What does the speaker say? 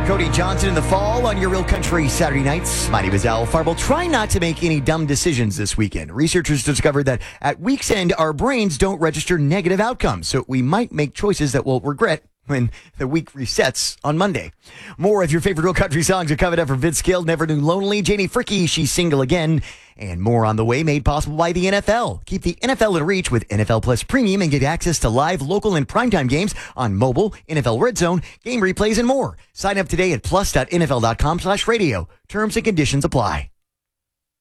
Cody Johnson in the fall on your Real Country Saturday nights. My name is Al Farble. Try not to make any dumb decisions this weekend. Researchers discovered that at week's end, our brains don't register negative outcomes, so we might make choices that we'll regret when the week resets on Monday. More of your favorite Real Country songs are coming up from Vince Gill, Never Knew Lonely, Janie Fricke, She's Single Again, and more on the way, made possible by the NFL. Keep the NFL in reach with NFL Plus Premium and get access to live, local, and primetime games on mobile, NFL Red Zone, game replays, and more. Sign up today at plus.nfl.com/radio. Terms and conditions apply.